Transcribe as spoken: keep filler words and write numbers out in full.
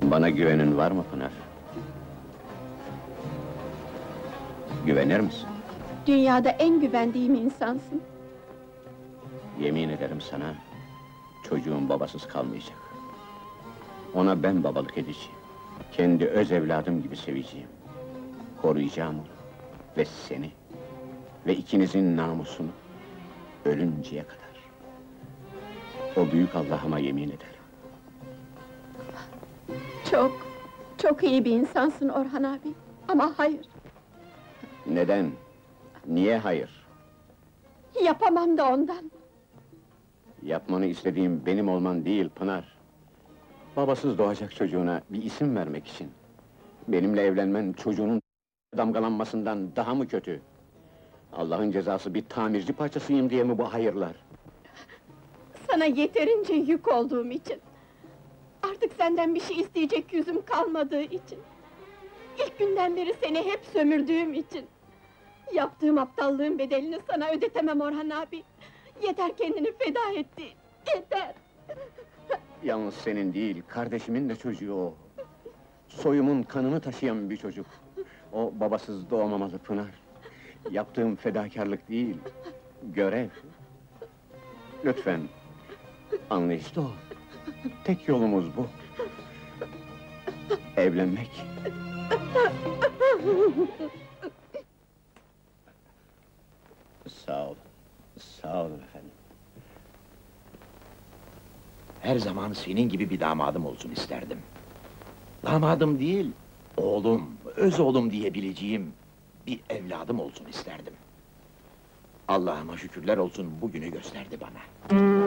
Bana güvenin var mı Pınar? Güvenir misin? Dünyada en güvendiğim insansın. Yemin ederim sana, çocuğun babasız kalmayacak. Ona ben babalık edeceğim. Kendi öz evladım gibi seveceğim. Koruyacağım onu. Ve seni. Ve ikinizin namusunu. Ölünceye kadar. O büyük Allah'ıma yemin ederim. Çok, çok iyi bir insansın Orhan abi. Ama hayır, Neden? Niye hayır? yapamam da ondan. Yapmanı istediğim benim olman değil Pınar. Babasız doğacak çocuğuna bir isim vermek için. Benimle evlenmen çocuğunun damgalanmasından daha mı kötü? Allah'ın cezası bir tamirci parçasıyım diye mi bu hayırlar? Sana yeterince yük olduğum için. Artık senden bir şey isteyecek yüzüm kalmadığı için. İlk günden beri seni hep sömürdüğüm için. Yaptığım aptallığın bedelini sana ödetemem Orhan abi. Yeter kendini feda etti, yeter! Yalnız senin değil, kardeşimin de çocuğu o. Soyumun kanını taşıyan bir çocuk. O babasız doğmamalı Pınar. Yaptığım fedakarlık değil, görev. Lütfen, anlayışlı ol. Tek yolumuz bu. Evlenmek. Sağ ol, sağ olun efendim. Her zaman senin gibi bir damadım olsun isterdim. Damadım değil, oğlum, öz oğlum diyebileceğim bir evladım olsun isterdim. Allah'ıma şükürler olsun bugünü gösterdi bana.